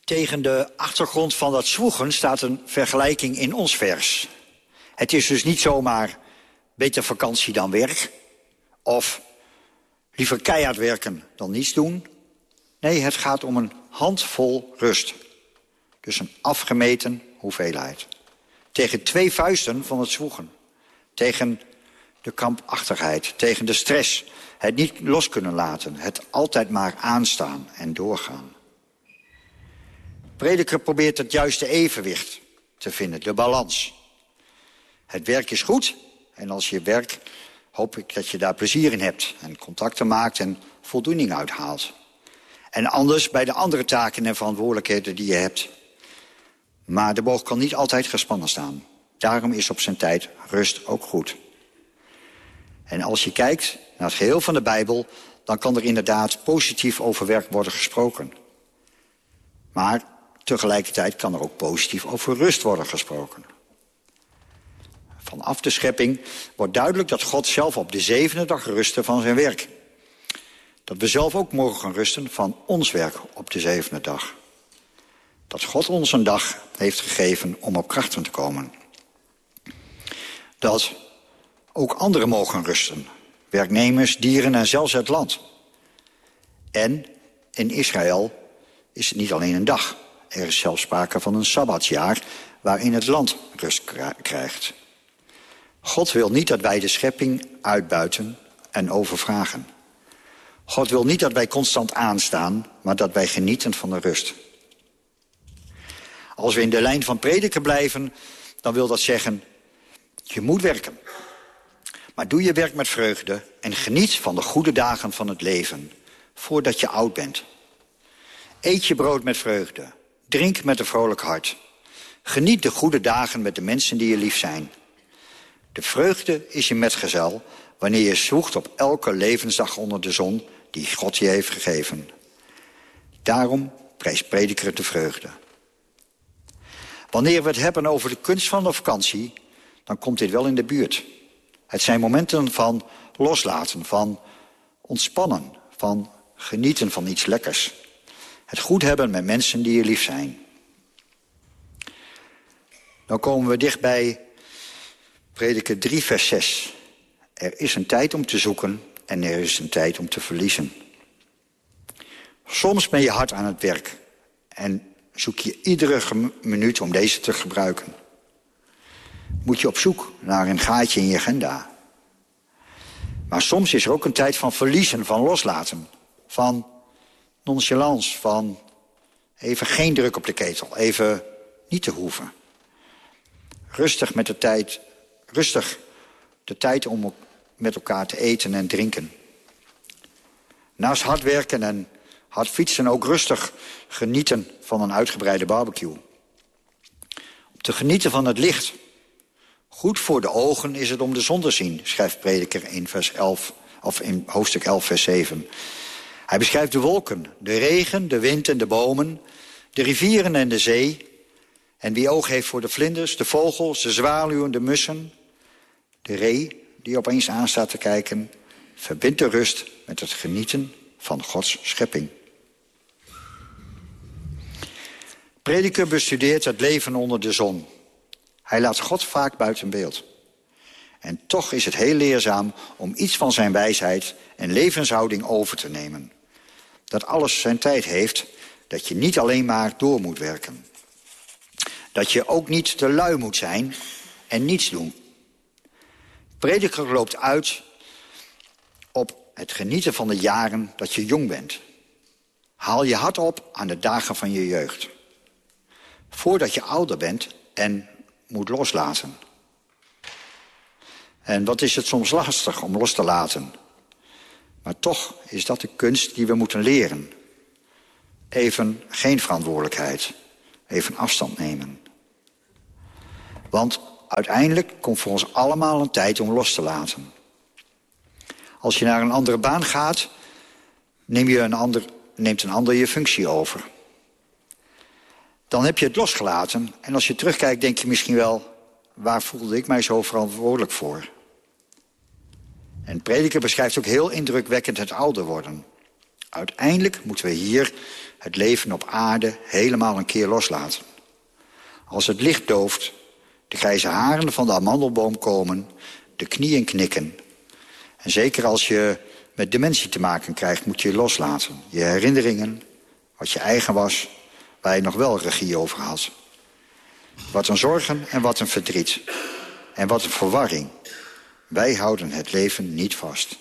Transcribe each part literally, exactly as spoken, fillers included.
Tegen de achtergrond van dat zwoegen staat een vergelijking in ons vers. Het is dus niet zomaar beter vakantie dan werk. Of liever keihard werken dan niets doen. Nee, het gaat om een handvol rust. Dus een afgemeten hoeveelheid. Tegen twee vuisten van het zwoegen. Tegen de krampachtigheid, tegen de stress. Het niet los kunnen laten, het altijd maar aanstaan en doorgaan. Prediker probeert het juiste evenwicht te vinden, de balans. Het werk is goed en als je werkt hoop ik dat je daar plezier in hebt. En contacten maakt en voldoening uithaalt. En anders bij de andere taken en verantwoordelijkheden die je hebt. Maar de boog kan niet altijd gespannen staan. Daarom is op zijn tijd rust ook goed. En als je kijkt naar het geheel van de Bijbel, dan kan er inderdaad positief over werk worden gesproken. Maar tegelijkertijd kan er ook positief over rust worden gesproken. Vanaf de schepping wordt duidelijk dat God zelf op de zevende dag rustte van zijn werk. Dat we zelf ook mogen rusten van ons werk op de zevende dag. Dat God ons een dag heeft gegeven om op krachten te komen. Dat ook anderen mogen rusten. Werknemers, dieren en zelfs het land. En in Israël is het niet alleen een dag. Er is zelfs sprake van een sabbatsjaar waarin het land rust krijgt. God wil niet dat wij de schepping uitbuiten en overvragen. God wil niet dat wij constant aanstaan, maar dat wij genieten van de rust. Als we in de lijn van prediken blijven, dan wil dat zeggen, je moet werken. Maar doe je werk met vreugde en geniet van de goede dagen van het leven, voordat je oud bent. Eet je brood met vreugde, drink met een vrolijk hart. Geniet de goede dagen met de mensen die je lief zijn. De vreugde is je metgezel wanneer je zwoegt op elke levensdag onder de zon die God je heeft gegeven. Daarom prijst prediker de vreugde. Wanneer we het hebben over de kunst van de vakantie, dan komt dit wel in de buurt. Het zijn momenten van loslaten, van ontspannen, van genieten van iets lekkers. Het goed hebben met mensen die je lief zijn. Dan komen we dicht bij Prediker drie vers zes. Er is een tijd om te zoeken en er is een tijd om te verliezen. Soms ben je hard aan het werk en zoek je iedere minuut om deze te gebruiken. Moet je op zoek naar een gaatje in je agenda. Maar soms is er ook een tijd van verliezen, van loslaten. Van nonchalance, van even geen druk op de ketel. Even niet te hoeven. Rustig met de tijd, rustig de tijd om met elkaar te eten en drinken. Naast hard werken en hard fietsen ook rustig genieten van een uitgebreide barbecue. Om te genieten van het licht. Goed voor de ogen is het om de zon te zien, schrijft Prediker in, vers elf, of in hoofdstuk elf, vers zeven. Hij beschrijft de wolken, de regen, de wind en de bomen, de rivieren en de zee. En wie oog heeft voor de vlinders, de vogels, de zwaluwen, de mussen. De ree die opeens aanstaat te kijken, verbindt de rust met het genieten van Gods schepping. Prediker bestudeert het leven onder de zon. Hij laat God vaak buiten beeld. En toch is het heel leerzaam om iets van zijn wijsheid en levenshouding over te nemen. Dat alles zijn tijd heeft, dat je niet alleen maar door moet werken. Dat je ook niet te lui moet zijn en niets doen. Prediker loopt uit op het genieten van de jaren dat je jong bent. Haal je hart op aan de dagen van je jeugd. Voordat je ouder bent en moet loslaten. En wat is het soms lastig om los te laten. Maar toch is dat de kunst die we moeten leren. Even geen verantwoordelijkheid. Even afstand nemen. Want uiteindelijk komt voor ons allemaal een tijd om los te laten. Als je naar een andere baan gaat, neem je een ander, neemt een ander je functie over. Dan heb je het losgelaten en als je terugkijkt denk je misschien wel, waar voelde ik mij zo verantwoordelijk voor? En Prediker beschrijft ook heel indrukwekkend het ouder worden. Uiteindelijk moeten we hier het leven op aarde helemaal een keer loslaten. Als het licht dooft, de grijze haren van de amandelboom komen, de knieën knikken. En zeker als je met dementie te maken krijgt, moet je je loslaten. Je herinneringen, wat je eigen was, waar je nog wel regie over had. Wat een zorgen en wat een verdriet. En wat een verwarring. Wij houden het leven niet vast.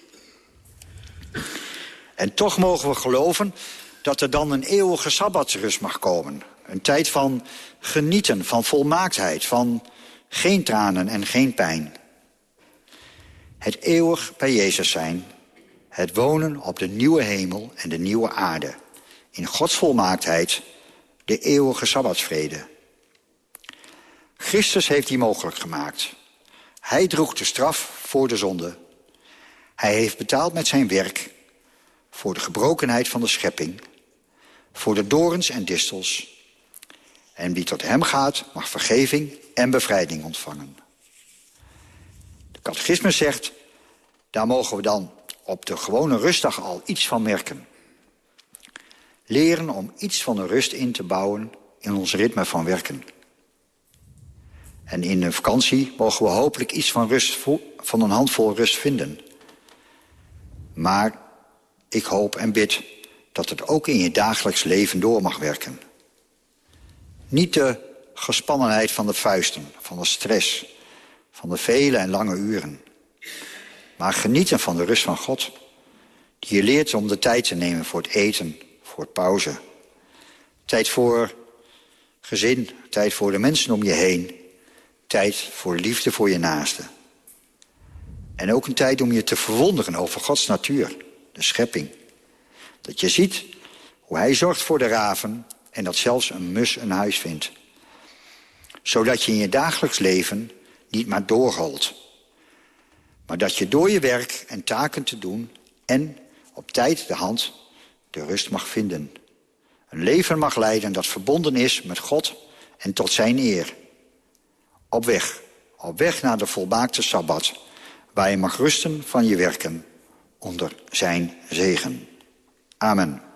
En toch mogen we geloven dat er dan een eeuwige sabbatsrust mag komen. Een tijd van genieten, van volmaaktheid, van geen tranen en geen pijn. Het eeuwig bij Jezus zijn, het wonen op de nieuwe hemel en de nieuwe aarde. In Gods volmaaktheid, de eeuwige sabbatsvrede. Christus heeft die mogelijk gemaakt. Hij droeg de straf voor de zonde. Hij heeft betaald met zijn werk voor de gebrokenheid van de schepping, voor de dorens en distels. En wie tot hem gaat, mag vergeving en bevrijding ontvangen. De catechismus zegt, daar mogen we dan op de gewone rustdag al iets van merken. Leren om iets van de rust in te bouwen in ons ritme van werken. En in de vakantie mogen we hopelijk iets van, rust, van een handvol rust vinden. Maar ik hoop en bid dat het ook in je dagelijks leven door mag werken. Niet de gespannenheid van de vuisten, van de stress, van de vele en lange uren. Maar genieten van de rust van God, die je leert om de tijd te nemen voor het eten, voor het pauze. Tijd voor gezin, tijd voor de mensen om je heen. Tijd voor liefde voor je naaste. En ook een tijd om je te verwonderen over Gods natuur, de schepping. Dat je ziet hoe hij zorgt voor de raven en dat zelfs een mus een huis vindt. Zodat je in je dagelijks leven niet maar doorholt. Maar dat je door je werk en taken te doen en op tijd de hand de rust mag vinden. Een leven mag leiden dat verbonden is met God en tot zijn eer. Op weg, op weg naar de volmaakte Sabbat, waar je mag rusten van je werken onder zijn zegen. Amen.